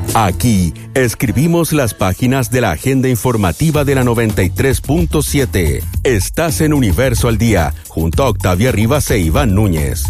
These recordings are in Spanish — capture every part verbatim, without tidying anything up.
Aquí escribimos las páginas de la agenda informativa de la noventa y tres punto siete. Estás en Universo al Día, junto a Octavia Rivas e Iván Núñez.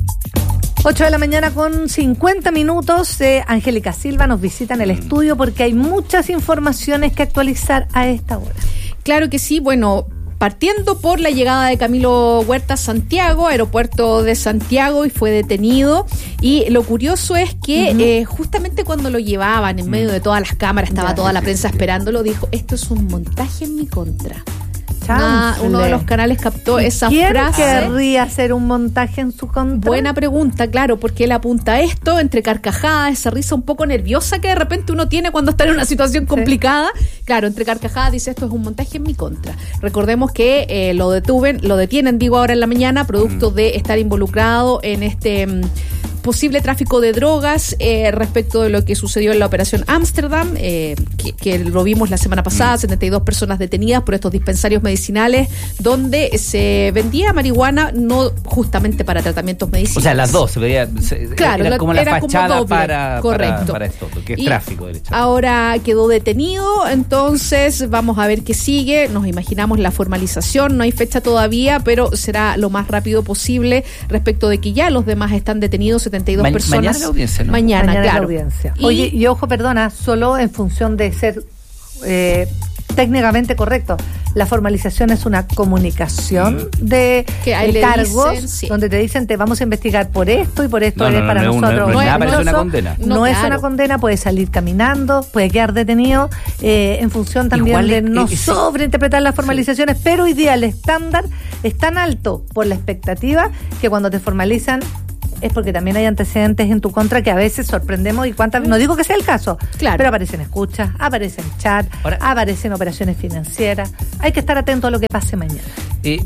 ocho de la mañana con cincuenta minutos. Eh, Angélica Silva nos visita en el estudio porque hay muchas informaciones que actualizar a esta hora. Claro que sí, bueno, partiendo por la llegada de Camilo Huerta a Santiago, aeropuerto de Santiago, y fue detenido. Y lo curioso es que uh-huh. eh, justamente cuando lo llevaban en medio de todas las cámaras, estaba ya, toda la prensa esperándolo, dijo, esto es un montaje en mi contra. Una, uno de los canales captó esa ¿Quién frase. ¿Quién querría hacer un montaje en su contra? Buena pregunta, claro, porque él apunta a esto entre carcajadas, esa risa un poco nerviosa que de repente uno tiene cuando está en una situación complicada. Sí. Claro, entre carcajadas dice, esto es un montaje en mi contra. Recordemos que eh, lo detuven, lo detienen, digo, ahora en la mañana, producto mm. de estar involucrado en este um, posible tráfico de drogas eh, respecto de lo que sucedió en la operación Ámsterdam, eh, que, que lo vimos la semana pasada, mm. setenta y dos personas detenidas por estos dispensarios medicinales donde se vendía marihuana no justamente para tratamientos medicinales. O sea, las dos, se veía se, claro, era como la era fachada como doble, para, correcto. para, para esto, que es y tráfico de hecho. Ahora quedó detenido, entonces vamos a ver qué sigue. Nos imaginamos la formalización, no hay fecha todavía, pero será lo más rápido posible respecto de que ya los demás están detenidos, setenta y dos Ma- personas. Mañana la audiencia, ¿no? Mañana, mañana claro. la audiencia. Y, Oye, y ojo, perdona, solo en función de ser eh, técnicamente correcto. La formalización es una comunicación de, que ahí de le cargos dicen, sí. donde te dicen te vamos a investigar por esto y por esto no, eres no, para no, nosotros. No, no, no, no, no es una condena. No, no es claro. una condena, puede salir caminando, puede quedar detenido eh, en función también Igual de es, no es, sobreinterpretar las formalizaciones, sí. Pero hoy día el estándar es tan alto por la expectativa que cuando te formalizan es porque también hay antecedentes en tu contra que a veces sorprendemos y cuántas, no digo que sea el caso, claro. Pero aparecen escuchas, aparecen chat, Ahora, aparecen operaciones financieras. Hay que estar atento a lo que pase mañana. Eh,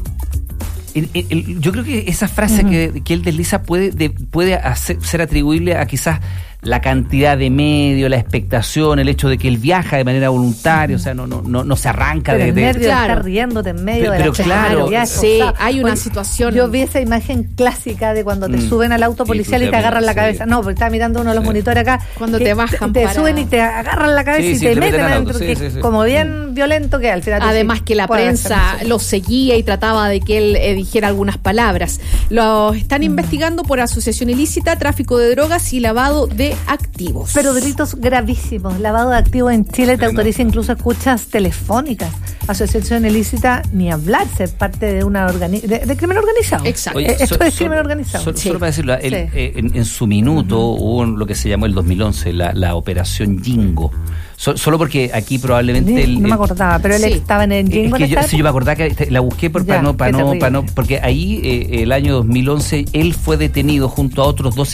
el, el, el, yo creo que esa frase uh-huh. que, que él desliza puede, de, puede hacer, ser atribuible a quizás la cantidad de medios, la expectación, el hecho de que él viaja de manera voluntaria, uh-huh. o sea, no, no, no, no se arranca pero de... el de nervio claro. de estar riéndote en medio pero, de pero la claro, semana, sí, o sea, hay una oye, situación. Yo vi esa imagen clásica de cuando te mm. suben al auto policial sí, y te agarran la sí. cabeza. No, porque estaba mirando uno de los sí. monitores acá. Cuando te bajan Te, te para... suben y te agarran la cabeza sí, y sí, te meten meten adentro, sí, que sí, sí. como bien mm. violento que al final... Además que la prensa lo seguía y trataba de que él eh, dijera algunas palabras. Lo están mm. investigando por asociación ilícita, tráfico de drogas y lavado de activos. Pero delitos gravísimos. Lavado de activos en Chile te autoriza incluso escuchas telefónicas. Asociación ilícita, ni hablar, ser parte de una organi- de, de crimen organizado. Exacto. Oye, Esto so, es so, crimen organizado. So, sí. Solo para decirlo, él, sí. eh, en, en su minuto uh-huh. hubo lo que se llamó el dos mil once, la, la operación Jingo. So, solo porque aquí probablemente... Sí, el, no me acordaba, pero él sí. estaba en el Jingo. Es que yo, sí, yo me acordaba que la busqué por, ya, para no, para no, para no, porque ahí eh, el año dos mil once él fue detenido junto a otros dos